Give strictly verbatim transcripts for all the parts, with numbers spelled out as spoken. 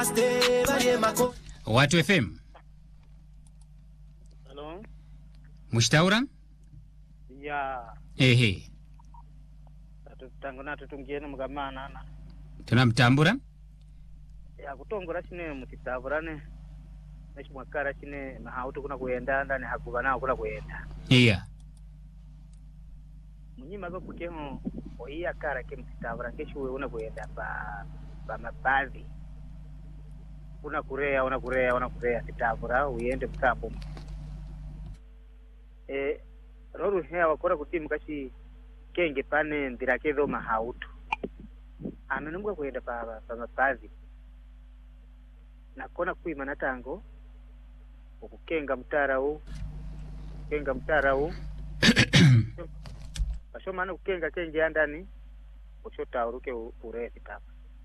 Watu F M. Hello. Mushtaura? Ya. Ehe. Tutangona tutungiene mugamana na. Tunamtambura? Ya kutongora chine mutitaburane. Neshi mwakara chine mahauto kuna kuenda ndani hakubana kuna kuenda. Iya. Munyima go kukemo oya kara ke mutitabura kesho wewe una kuenda pa pa mabazi. Una kurea una kurea una kurea kitabura uende mkambo. Eh roru hea wakora kutimu kashi kenge pane ndira kezo mahauto. Amenunga kuenda pa pa mabazi. Nakona kuima natango okukenga mtara huu kenga mtara huu basho mana kukenga kenge andani uchota uruke ureti kapa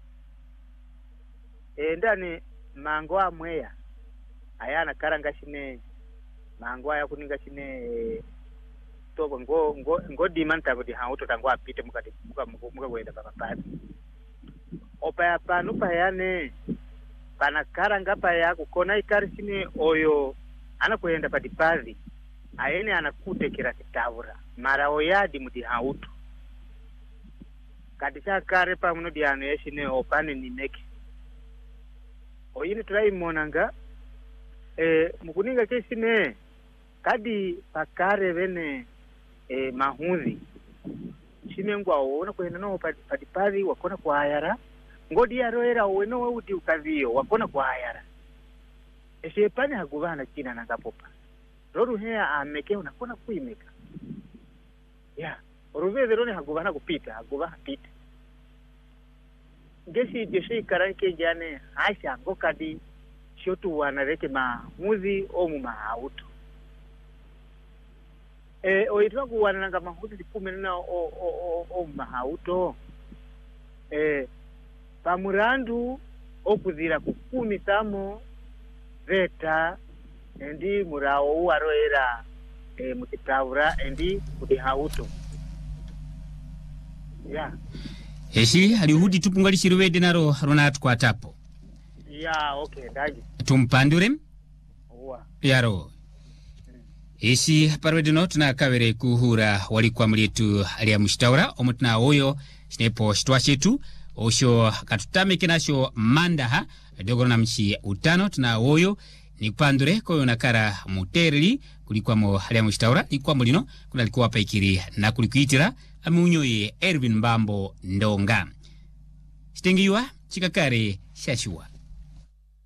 e ndani mango amweya ayana karanga shine mango aya kuninga shine tobo ngo ngo ngo dimanta bodi hauto tangwa apite mukati muka muka kwenda papa pasi opa panu payane pana karanga paya kukona ikari shine oyo anakwenda padipazi ayene anakutekera kitavura mara oyadi muti hauto kadisha kare pa muno diano yeshine opane ni meke oyini try monanga eh mukuninga keshine kadi pakare vene eh mahuzi shine ngwa ona kwenda no padipazi wakona kwa ayara ngodi yaroera weno uti ukaziyo wakona kwa ayara eshe pane haguvana china nangapopa roru hea ameke unakona kuimeka ya oruveze rone haguvana kupita haguvana pita ngesi jeshi karanke jane hasha ngokadi shotu wanareke mahuzi omu mahauto e oitwa kuwananga mahuzi kumi na o o o, o mahauto e pamurandu okuzira kukumi samo veta endi murao uaroera e mutitavura endi kuti hauto ya yeah. Eshi halihudi tupungali shiruwede naro haruna atukwatapo ya yeah, okay daji tumpandure uwa yaro hmm. Eshi parwede no tunakavere kuhura walikuwa mlietu alia Mushtaura omutuna oyo sinepo shituwa shetu osho katutame kinasho mandaha dogoro na mchi utano tuna oyo ni kupandure koyo nakara muterli kulikuwa mo alia Mushtaura ni kwa mulino kuna likuwa paikiri na kulikuitira amunyoye Ervin Mbambo Ndonga Sitengiwa chikakare shashua.